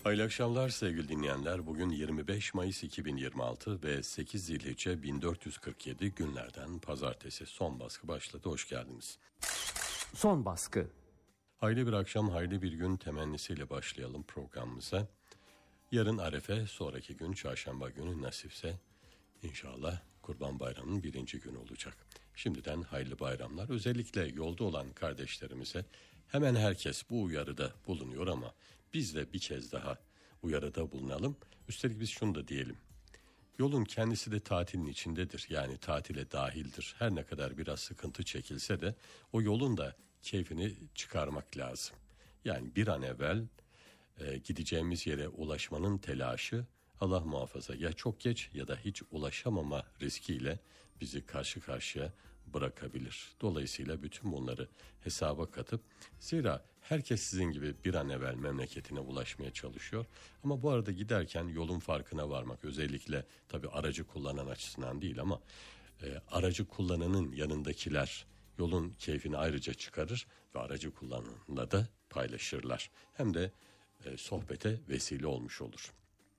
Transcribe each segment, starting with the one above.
Hayırlı akşamlar sevgili dinleyenler. Bugün 25 Mayıs 2026 ve 8 Zilhicce 1447 günlerden pazartesi. Son baskı başladı. Hoş geldiniz. Son baskı. Hayırlı bir akşam, hayırlı bir gün temennisiyle başlayalım programımıza. Yarın Arefe, sonraki gün çarşamba günü nasipse inşallah Kurban Bayramı'nın birinci günü olacak. Şimdiden hayırlı bayramlar. Özellikle yolda olan kardeşlerimize hemen herkes bu uyarıda bulunuyor ama biz de bir kez daha uyarıda bulunalım. Üstelik biz şunu da diyelim. Yolun kendisi de tatilin içindedir. Yani tatile dahildir. Her ne kadar biraz sıkıntı çekilse de o yolun da keyfini çıkarmak lazım. Yani bir an evvel gideceğimiz yere ulaşmanın telaşı Allah muhafaza ya çok geç ya da hiç ulaşamama riskiyle bizi karşı karşıya bırakabilir. Dolayısıyla bütün bunları hesaba katıp, zira herkes sizin gibi bir an evvel memleketine ulaşmaya çalışıyor. Ama bu arada giderken yolun farkına varmak, özellikle tabii aracı kullanan açısından değil ama aracı kullananın yanındakiler yolun keyfini ayrıca çıkarır ve aracı kullananla da paylaşırlar. Hem de sohbete vesile olmuş olur.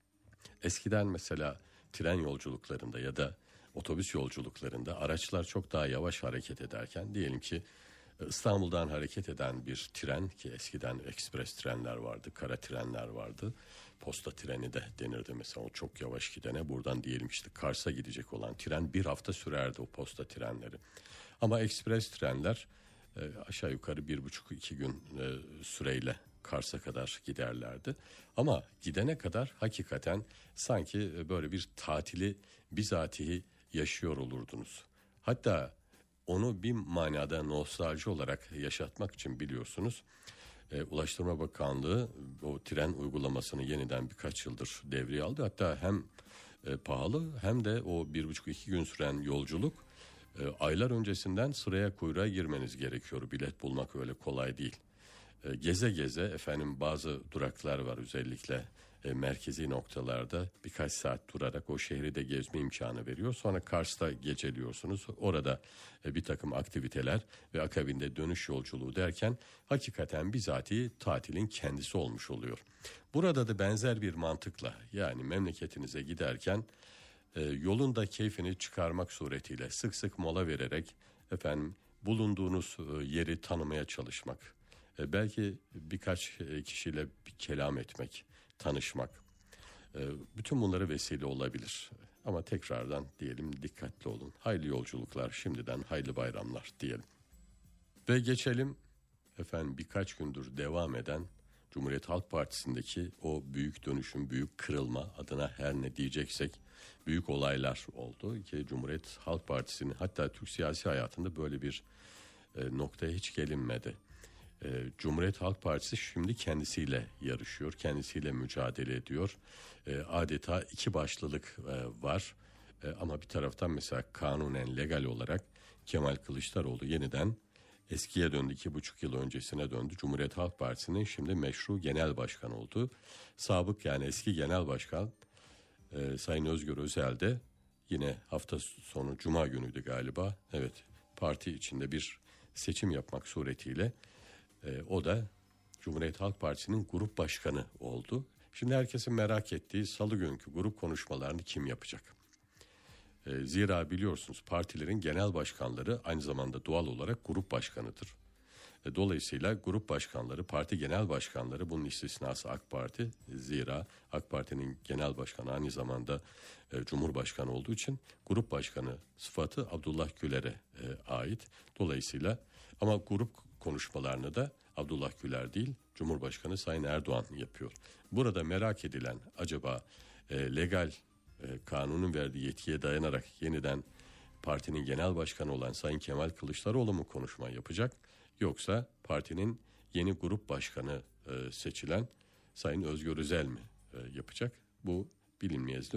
Eskiden mesela tren yolculuklarında ya da otobüs yolculuklarında araçlar çok daha yavaş hareket ederken, diyelim ki İstanbul'dan hareket eden bir tren, ki eskiden ekspres trenler vardı, kara trenler vardı, posta treni de denirdi mesela, o çok yavaş gidene. Buradan diyelim işte Kars'a gidecek olan tren bir hafta sürerdi, o posta trenleri. Ama ekspres trenler aşağı yukarı 1,5-2 gün süreyle Kars'a kadar giderlerdi. Ama gidene kadar hakikaten sanki böyle bir tatili bizatihi yaşıyor olurdunuz. Hatta onu bir manada nostalji olarak yaşatmak için biliyorsunuz, Ulaştırma Bakanlığı o tren uygulamasını yeniden birkaç yıldır devreye aldı. Hatta hem pahalı hem de o 1,5-2 gün süren yolculuk aylar öncesinden sıraya, kuyruğa girmeniz gerekiyor. Bilet bulmak öyle kolay değil. Geze geze efendim, bazı duraklar var özellikle merkezi noktalarda, birkaç saat durarak o şehri de gezme imkanı veriyor. Sonra Kars'ta geceliyorsunuz. Orada bir takım aktiviteler ve akabinde dönüş yolculuğu derken hakikaten bizatihi tatilin kendisi olmuş oluyor. Burada da benzer bir mantıkla, yani memleketinize giderken yolun da keyfini çıkarmak suretiyle sık sık mola vererek efendim bulunduğunuz yeri tanımaya çalışmak, belki birkaç kişiyle bir kelam etmek, tanışmak, bütün bunlara vesile olabilir. Ama tekrardan diyelim, dikkatli olun. Hayırlı yolculuklar, şimdiden hayırlı bayramlar diyelim. Ve geçelim efendim birkaç gündür devam eden Cumhuriyet Halk Partisi'ndeki o büyük dönüşüm, büyük kırılma, adına her ne diyeceksek büyük olaylar oldu ki Cumhuriyet Halk Partisi'nin, hatta Türk siyasi hayatında böyle bir noktaya hiç gelinmedi. Cumhuriyet Halk Partisi şimdi kendisiyle yarışıyor, kendisiyle mücadele ediyor. Adeta iki başlılık var. Ama bir taraftan mesela kanunen, legal olarak Kemal Kılıçdaroğlu yeniden eskiye döndü, 2,5 yıl öncesine döndü. Cumhuriyet Halk Partisi'nin şimdi meşru genel başkan oldu. Sabık, yani eski genel başkan Sayın Özgür Özel de yine hafta sonu Cuma günüydü galiba. Evet, parti içinde bir seçim yapmak suretiyle o da Cumhuriyet Halk Partisi'nin grup başkanı oldu. Şimdi herkesin merak ettiği salı günkü grup konuşmalarını kim yapacak? Zira biliyorsunuz partilerin genel başkanları aynı zamanda doğal olarak grup başkanıdır. Dolayısıyla grup başkanları, parti genel başkanları, bunun istisnası AK Parti. Zira AK Parti'nin genel başkanı aynı zamanda Cumhurbaşkanı olduğu için grup başkanı sıfatı Abdullah Güler'e ait. Dolayısıyla ama grup konuşmalarını da Abdullah Güler değil, Cumhurbaşkanı Sayın Erdoğan yapıyor. Burada merak edilen, acaba legal kanunun verdiği yetkiye dayanarak yeniden partinin genel başkanı olan Sayın Kemal Kılıçdaroğlu mu konuşma yapacak, yoksa partinin yeni grup başkanı seçilen Sayın Özgür Özel mi yapacak? Bu bilinmeyezdi.